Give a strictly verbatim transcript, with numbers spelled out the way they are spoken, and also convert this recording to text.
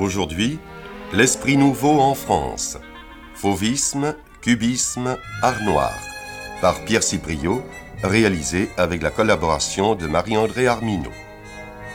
Aujourd'hui, l'esprit nouveau en France. Fauvisme, cubisme, art noir. Par Pierre Cipriot, réalisé avec la collaboration de Marie-André Arminaud.